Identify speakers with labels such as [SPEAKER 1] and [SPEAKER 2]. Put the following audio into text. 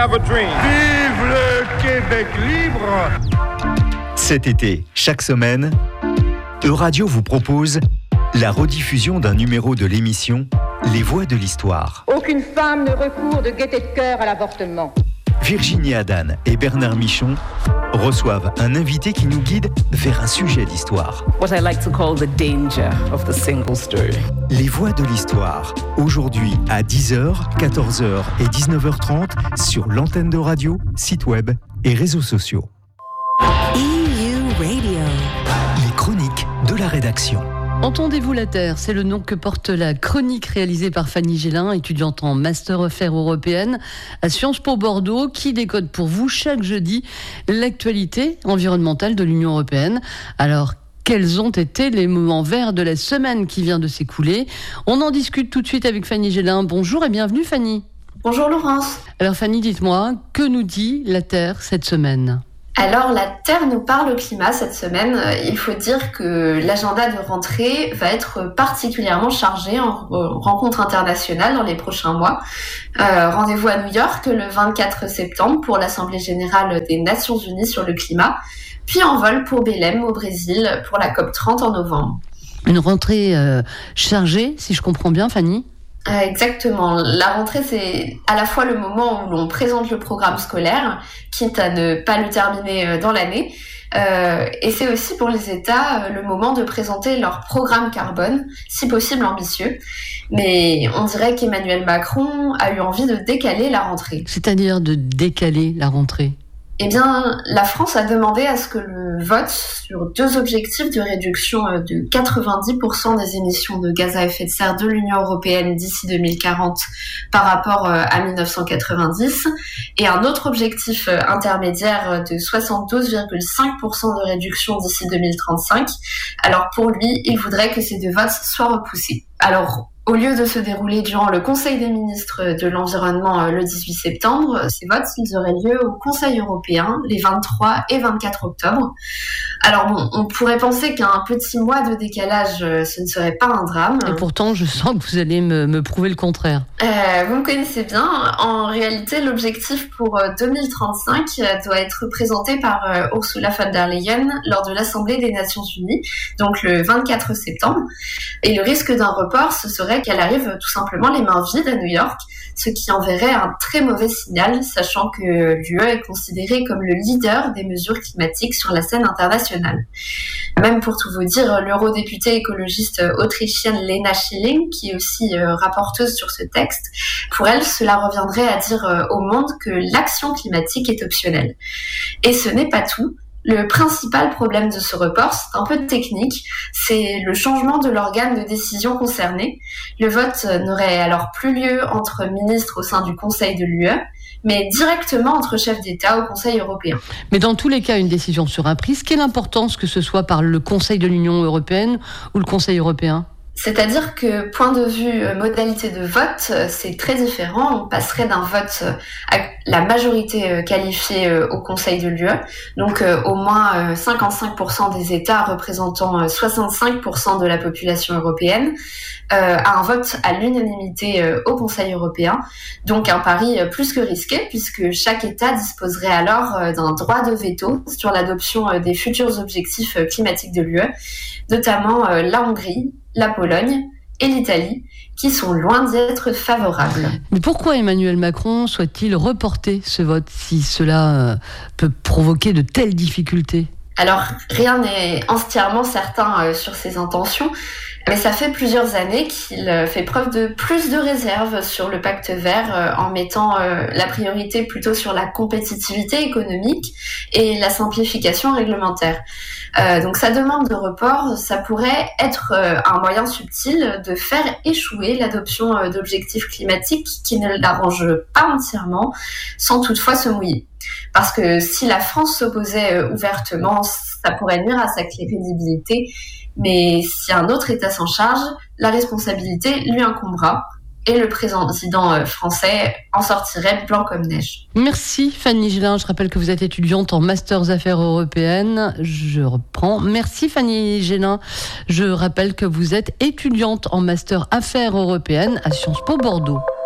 [SPEAKER 1] have a dream.
[SPEAKER 2] Vive le Québec libre!
[SPEAKER 3] Cet été, chaque semaine, Euradio vous propose la rediffusion d'un numéro de l'émission Les Voix de l'Histoire.
[SPEAKER 4] Aucune femme ne recourt de gaieté de cœur à l'avortement.
[SPEAKER 3] Virginie Adan et Bernard Michon reçoivent un invité qui nous guide vers un sujet d'histoire.
[SPEAKER 5] What I like to call the danger of the single story.
[SPEAKER 3] Les Voix de l'Histoire, aujourd'hui à 10h, 14h et 19h30 sur l'antenne de radio, site web et réseaux sociaux.
[SPEAKER 6] EU Radio.
[SPEAKER 3] Les chroniques de la rédaction.
[SPEAKER 7] Entendez-vous la Terre, c'est le nom que porte la chronique réalisée par Fanny Gélin, étudiante en Master Affaires européennes à Sciences Po Bordeaux, qui décode pour vous chaque jeudi l'actualité environnementale de l'Union européenne. Alors, quels ont été les moments verts de la semaine qui vient de s'écouler ? On en discute tout de suite avec Fanny Gélin. Bonjour et bienvenue Fanny.
[SPEAKER 8] Bonjour Laurence.
[SPEAKER 7] Alors Fanny, dites-moi, que nous dit la Terre cette semaine ?
[SPEAKER 8] Alors la Terre nous parle au climat cette semaine. Il faut dire que l'agenda de rentrée va être particulièrement chargé en rencontres internationales dans les prochains mois. Rendez-vous à New York le 24 septembre pour l'Assemblée générale des Nations Unies sur le climat, puis en vol pour Belém au Brésil pour la COP30 en novembre.
[SPEAKER 7] Une rentrée chargée, si je comprends bien Fanny ?
[SPEAKER 8] Exactement. La rentrée, c'est à la fois le moment où l'on présente le programme scolaire, quitte à ne pas le terminer dans l'année, et c'est aussi pour les États le moment de présenter leur programme carbone, si possible ambitieux. Mais on dirait qu'Emmanuel Macron a eu envie de décaler la rentrée.
[SPEAKER 7] C'est-à-dire de décaler la rentrée ?
[SPEAKER 8] Eh bien, la France a demandé à ce que le vote sur deux objectifs de réduction de 90% des émissions de gaz à effet de serre de l'Union européenne d'ici 2040 par rapport à 1990 et un autre objectif intermédiaire de 72,5% de réduction d'ici 2035. Alors pour lui, il voudrait que ces deux votes soient repoussés. Alors, au lieu de se dérouler durant le Conseil des ministres de l'Environnement le 18 septembre, ces votes ils auraient lieu au Conseil européen les 23 et 24 octobre. Alors bon, on pourrait penser qu'un petit mois de décalage, ce ne serait pas un drame.
[SPEAKER 7] Et pourtant, je sens que vous allez me prouver le contraire.
[SPEAKER 8] Vous me connaissez bien. En réalité, l'objectif pour 2035 doit être présenté par Ursula von der Leyen lors de l'Assemblée des Nations Unies, donc le 24 septembre. Et le risque d'un report, ce serait qu'elle arrive tout simplement les mains vides à New York, ce qui enverrait un très mauvais signal, sachant que l'UE est considérée comme le leader des mesures climatiques sur la scène internationale. Même pour tout vous dire, l'eurodéputée écologiste autrichienne Lena Schilling, qui est aussi rapporteuse sur ce texte, pour elle, cela reviendrait à dire au monde que l'action climatique est optionnelle. Et ce n'est pas tout. Le principal problème de ce report, c'est un peu technique, c'est le changement de l'organe de décision concerné. Le vote n'aurait alors plus lieu entre ministres au sein du Conseil de l'UE, mais directement entre chefs d'État au Conseil européen.
[SPEAKER 7] Mais dans tous les cas, une décision sera prise. Quelle importance que ce soit par le Conseil de l'Union européenne ou le Conseil européen ?
[SPEAKER 8] C'est-à-dire que, point de vue modalité de vote, c'est très différent. On passerait d'un vote à la majorité qualifiée au Conseil de l'UE, donc au moins 55% des États représentant 65% de la population européenne, à un vote à l'unanimité au Conseil européen. Donc un pari plus que risqué, puisque chaque État disposerait alors d'un droit de veto sur l'adoption des futurs objectifs climatiques de l'UE, notamment la Hongrie, la Pologne et l'Italie, qui sont loin d'être favorables.
[SPEAKER 7] Mais pourquoi Emmanuel Macron souhaite-t-il reporter ce vote si cela peut provoquer de telles difficultés ?
[SPEAKER 8] Alors, rien n'est entièrement certain sur ses intentions, mais ça fait plusieurs années qu'il fait preuve de plus de réserve sur le pacte vert en mettant la priorité plutôt sur la compétitivité économique et la simplification réglementaire. Donc sa demande de report, ça pourrait être un moyen subtil de faire échouer l'adoption d'objectifs climatiques qui ne l'arrangent pas entièrement, sans toutefois se mouiller. Parce que si la France s'opposait ouvertement, ça pourrait nuire à sa crédibilité. Mais si un autre État s'en charge, la responsabilité lui incombera. Et le président français en sortirait blanc comme neige.
[SPEAKER 7] Merci Fanny Gélin. Je rappelle que vous êtes étudiante en Masters Affaires européennes. Je reprends. Merci Fanny Gélin. Je rappelle que vous êtes étudiante en Master Affaires européennes à Sciences Po Bordeaux.